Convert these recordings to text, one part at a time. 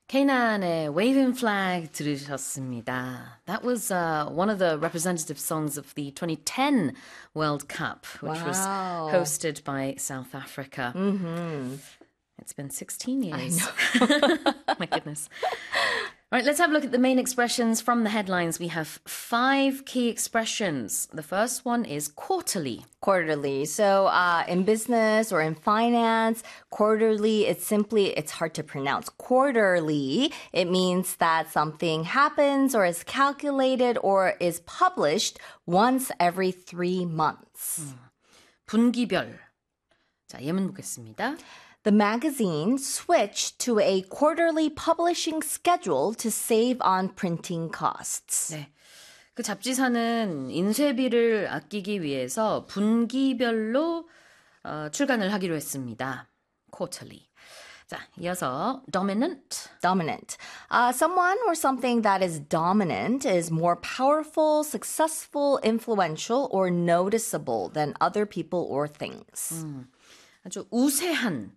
Kanan의 Waving Flag 들으셨습니다. That was one of the representative songs of the 2010 World Cup, which was hosted by South Africa. Mm-hmm. It's been 16 years. I know. My goodness. All right, let's have a look at the main expressions from the headlines. We have 5 key expressions. The first one is quarterly. Quarterly. So in business or in finance, quarterly, it's hard to pronounce. Quarterly, it means that something happens or is calculated or is published once every 3 months. 분기별. 자, 예문 보겠습니다. The magazine switched to a quarterly publishing schedule to save on printing costs. 네. 그 잡지사는 인쇄비를 아끼기 위해서 분기별로 출간을 하기로 했습니다. Quarterly. 자, 이어서 dominant. Dominant. Someone or something that is dominant is more powerful, successful, influential, or noticeable than other people or things. 아주 우세한,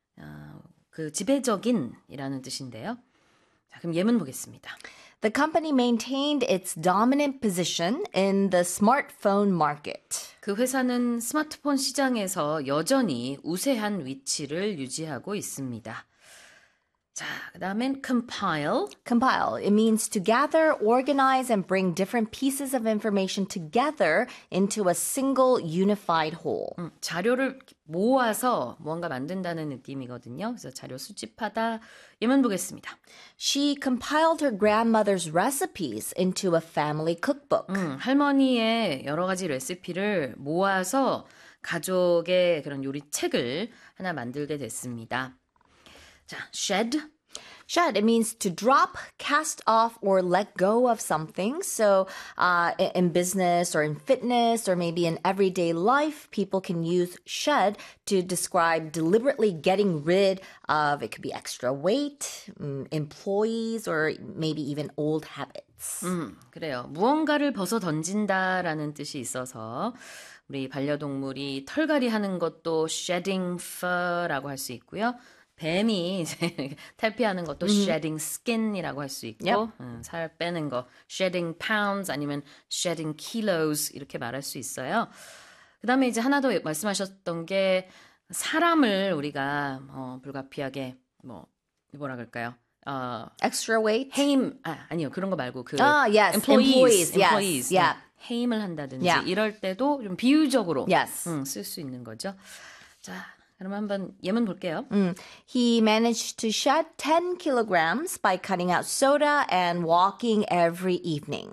그 지배적인이라는 뜻인데요. 자, 그럼 예문 보겠습니다. The company maintained its dominant position in the smartphone market. 그 회사는 스마트폰 시장에서 여전히 우세한 위치를 유지하고 있습니다. 자, 그 다음엔 compile. Compile. It means to gather, organize, and bring different pieces of information together into a single unified whole. 자료를 모아서 무언가 만든다는 느낌이거든요. 그래서 자료 수집하다. 예문 보겠습니다. She compiled her grandmother's recipes into a family cookbook. 할머니의 여러 가지 레시피를 모아서 가족의 그런 요리책을 하나 만들게 됐습니다. 자, shed. Shed, it means to drop, cast off, or let go of something. So in business or in fitness or maybe in everyday life, people can use shed to describe deliberately getting rid of, it could be extra weight, employees, or maybe even old habits. 그래요. 무언가를 벗어 던진다라는 뜻이 있어서 우리 반려동물이 털갈이 하는 것도 shedding fur라고 할 수 있고요. 뱀이 이제 탈피하는 것도 shedding skin이라고 할 수 있고 살 빼는 거 shedding pounds 아니면 shedding kilos 이렇게 말할 수 있어요. 그 다음에 이제 하나 더 말씀하셨던 게 사람을 우리가 불가피하게 뭐라 그럴까요? Extra weight? 아니요. 그런 거 말고 그 yes. employees. Yes. Yeah. 해임을 한다든지 Yeah. 이럴 때도 좀 비유적으로 Yes. 쓸 수 있는 거죠. 자, 그럼 한번 예문 볼게요. He managed to shed 10 kilograms by cutting out soda and walking every evening.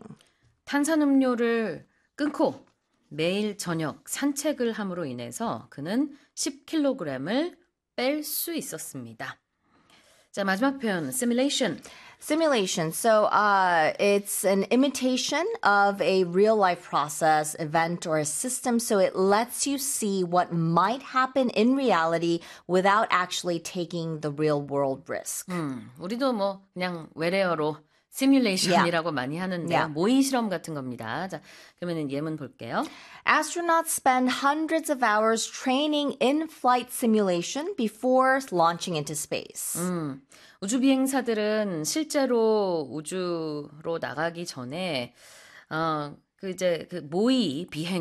탄산음료를 끊고 매일 저녁 산책을 함으로 인해서 그는 10kg을 뺄 수 있었습니다. 자, 마지막 표현, simulation. Simulation. So it's an imitation of a real life process, event, or a system. So it lets you see what might happen in reality without actually taking the real world risk. 우리도 뭐 그냥 외래어로 시뮬레이션이라고 많이 하는데요. 모의 실험 같은 겁니다. 자, 그러면 예문 볼게요. Astronauts spend hundreds of hours training in-flight simulation before launching into space. 우주 비행사들은 실제로 우주로 나가기 전에 그 모의 비행